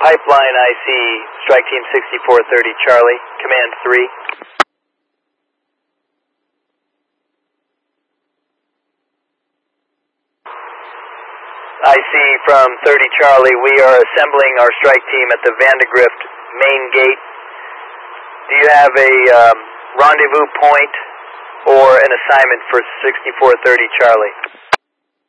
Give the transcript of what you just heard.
Pipeline IC, Strike Team 6430 Charlie, Command 3. IC from 30 Charlie, we are assembling our strike team at the Vandegrift main gate. Do you have a rendezvous point or an assignment for 6430 Charlie?